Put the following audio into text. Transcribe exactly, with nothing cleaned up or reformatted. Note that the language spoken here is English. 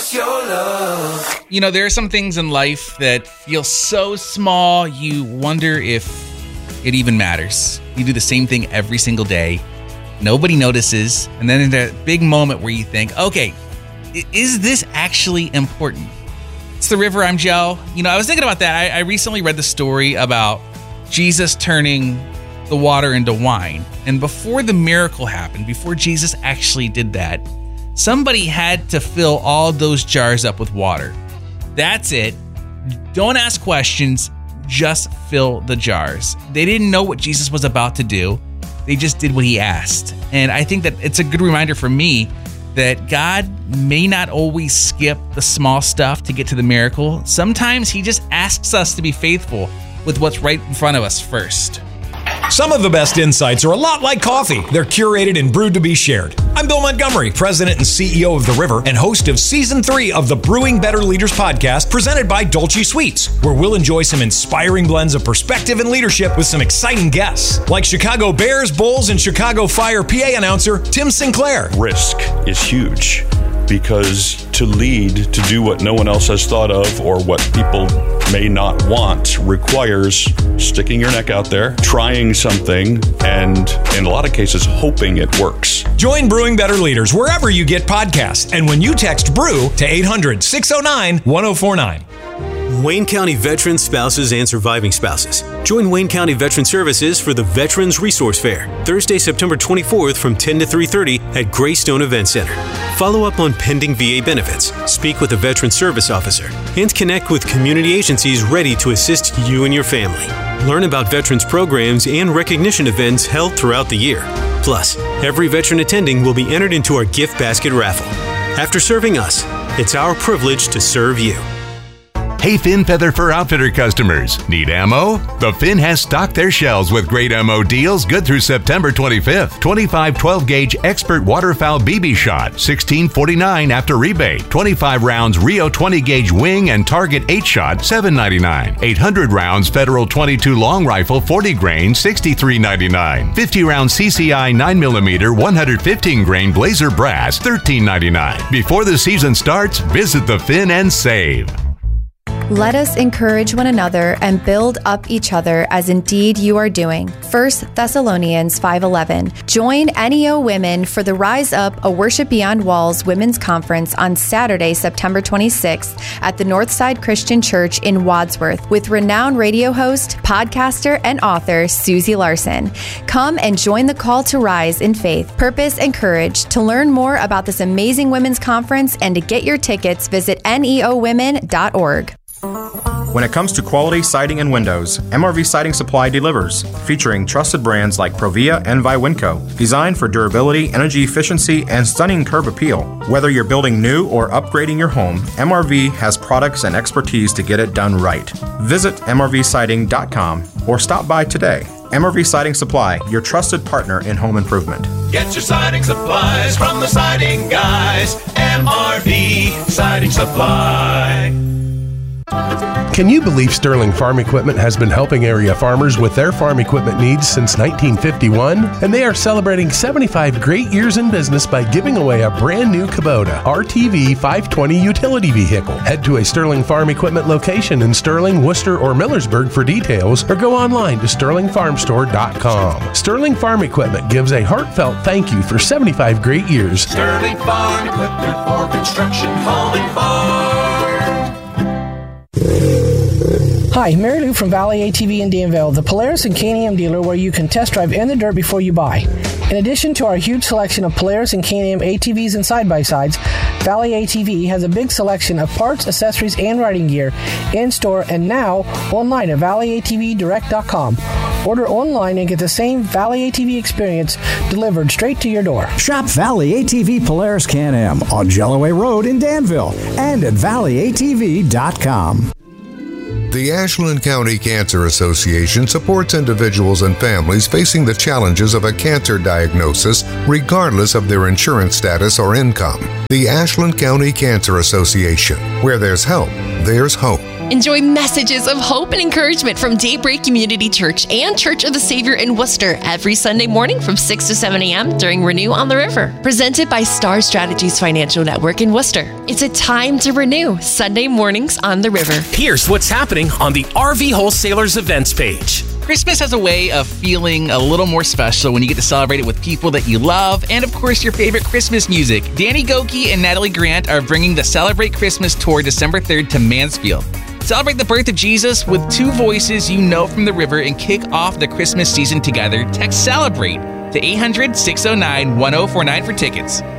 us your love. You know, there are some things in life that feel so small, you wonder if it even matters. You do the same thing every single day. Nobody notices. And then in that big moment where you think, okay, is this actually important? It's The River. I'm Joe. You know, I was thinking about that. I, I recently read the story about Jesus turning the water into wine. And before the miracle happened, before Jesus actually did that, somebody had to fill all those jars up with water. That's it. Don't ask questions. Just fill the jars. They didn't know what Jesus was about to do. They just did what he asked. And I think that it's a good reminder for me that God may not always skip the small stuff to get to the miracle. Sometimes he just asks us to be faithful with what's right in front of us first. Some of the best insights are a lot like coffee. They're curated and brewed to be shared. I'm Bill Montgomery, President and C E O of The River and host of Season three of the Brewing Better Leaders podcast presented by Dolce Sweets, where we'll enjoy some inspiring blends of perspective and leadership with some exciting guests, like Chicago Bears, Bulls, and Chicago Fire P A announcer Tim Sinclair. Risk is huge because to lead, to do what no one else has thought of or what people may not want requires sticking your neck out there, trying something, and in a lot of cases, hoping it works. Join Brewing Better Leaders wherever you get podcasts and when you text BREW to eight hundred, six oh nine, one oh four nine. Wayne County veterans, spouses, and surviving spouses. Join Wayne County Veteran Services for the Veterans Resource Fair, Thursday, September twenty-fourth from ten to three thirty at Greystone Event Center. Follow up on pending V A benefits, speak with a veteran service officer, and connect with community agencies ready to assist you and your family. Learn about veterans programs and recognition events held throughout the year. Plus, every veteran attending will be entered into our gift basket raffle. After serving us, it's our privilege to serve you. Hey Finn Feather Fur Outfitter customers, need ammo? The Finn has stocked their shelves with great ammo deals good through September twenty-fifth. twenty-five twelve gauge Expert Waterfowl B B shot, sixteen forty-nine after rebate. twenty-five rounds Rio twenty gauge Wing and Target eight shot, seven ninety-nine. eight hundred rounds Federal twenty-two long rifle forty grain, sixty-three ninety-nine. fifty round C C I nine millimeter one hundred fifteen grain Blazer brass, thirteen ninety-nine. Before the season starts, visit the Finn and save. Let us encourage one another and build up each other as indeed you are doing. First Thessalonians five eleven. Join N E O Women for the Rise Up, a Worship Beyond Walls Women's Conference on Saturday, September twenty-sixth at the Northside Christian Church in Wadsworth with renowned radio host, podcaster, and author Susie Larson. Come and join the call to rise in faith, purpose, and courage. To learn more about this amazing women's conference and to get your tickets, visit N E O women dot org. When it comes to quality siding and windows, M R V Siding Supply delivers, featuring trusted brands like Provia and Viwinco, designed for durability, energy efficiency, and stunning curb appeal. Whether you're building new or upgrading your home, M R V has products and expertise to get it done right. Visit M R V siding dot com or stop by today. M R V Siding Supply, your trusted partner in home improvement. Get your siding supplies from the siding guys. M R V Siding Supply. Can you believe Sterling Farm Equipment has been helping area farmers with their farm equipment needs since nineteen fifty-one? And they are celebrating seventy-five great years in business by giving away a brand new Kubota R T V five twenty utility vehicle. Head to a Sterling Farm Equipment location in Sterling, Worcester, or Millersburg for details, or go online to sterling farm store dot com. Sterling Farm Equipment gives a heartfelt thank you for seventy-five great years. Sterling Farm Equipment for construction, home, and farm. Hi, Mary Lou from Valley A T V in Danville, the Polaris and K and M dealer where you can test drive in the dirt before you buy. In addition to our huge selection of Polaris and K and M A T Vs and side-by-sides, Valley A T V has a big selection of parts, accessories, and riding gear in-store and now online at valley a t v direct dot com. Order online and get the same Valley A T V experience delivered straight to your door. Shop Valley A T V Polaris K and M on Jelloway Road in Danville and at valley a t v dot com. The Ashland County Cancer Association supports individuals and families facing the challenges of a cancer diagnosis regardless of their insurance status or income. The Ashland County Cancer Association, where there's help, there's hope. Enjoy messages of hope and encouragement from Daybreak Community Church and Church of the Savior in Worcester every Sunday morning from six to seven a.m. during Renew on the River. Presented by Star Strategies Financial Network in Worcester. It's a time to renew. Sunday mornings on the river. Here's what's happening on the R V Wholesalers events page. Christmas has a way of feeling a little more special when you get to celebrate it with people that you love and, of course, your favorite Christmas music. Danny Goki and Natalie Grant are bringing the Celebrate Christmas Tour December third to Mansfield. Celebrate the birth of Jesus with two voices you know from the river and kick off the Christmas season together. Text CELEBRATE to eight hundred, six oh nine, one oh four nine for tickets.